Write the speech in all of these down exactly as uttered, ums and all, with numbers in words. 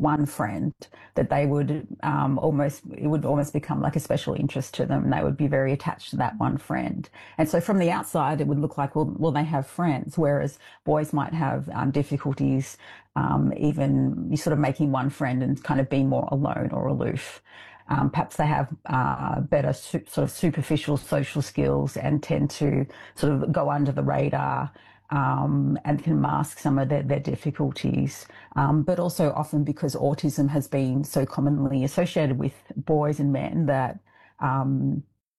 one friend, that they would um, almost, it would almost become like a special interest to them. They would be very attached to that one friend. And so from the outside, it would look like, well, well, they have friends, whereas boys might have um, difficulties um, even sort of making one friend and kind of being more alone or aloof. Um, perhaps they have uh, better su- sort of superficial social skills and tend to sort of go under the radar um, and can mask some of their, their difficulties. Um, but also often because autism has been so commonly associated with boys and men that um,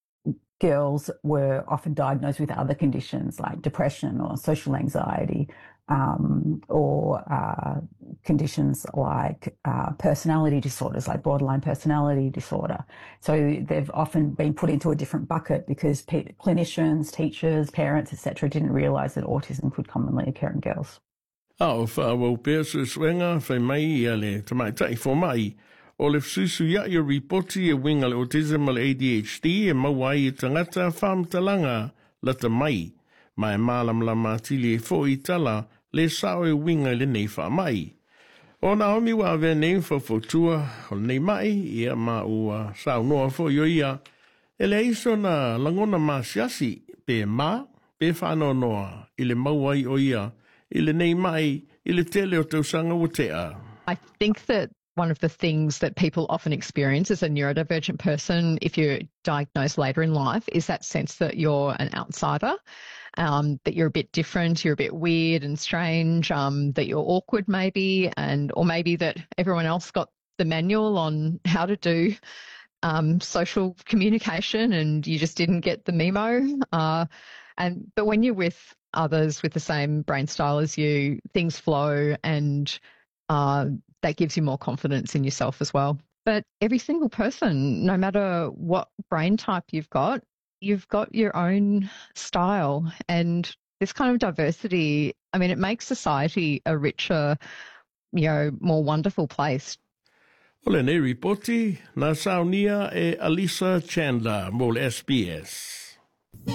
girls were often diagnosed with other conditions like depression or social anxiety, um, or uh, conditions like uh, personality disorders, like borderline personality disorder. So they've often been put into a different bucket because pe- clinicians, teachers, parents, et cetera didn't realise that autism could commonly occur in girls. Ao whaawau pēr su swenga whai mai ia le tamai tai fo mai. O le fsusu ia i ripoti e winga le autism le A D H D e mawai i tangata whamtalanga la tamai. Mai malam la matili e fo i tala le sao e winga le nei wha mai. O na omi wa ave nei wha fotua o nei mai ia ma ua sao noa fo yo ia. E le iso na langona ma siasi pe ma pe whano noa i le mawai o ia. I le nei mai i le tele o tausanga o tea. I think that one of the things that people often experience as a neurodivergent person, if you're diagnosed later in life, is that sense that you're an outsider, um, that you're a bit different, you're a bit weird and strange, um, that you're awkward maybe, and or maybe that everyone else got the manual on how to do um, social communication and you just didn't get the memo. Uh, and but when you're with others with the same brain style as you, things flow and uh, that gives you more confidence in yourself as well. But every single person, no matter what brain type you've got, you've got your own style. And this kind of diversity, I mean, it makes society a richer, you know, more wonderful place. Ole nei ripoti, na saunia e Alisa Chandler mo le S B S.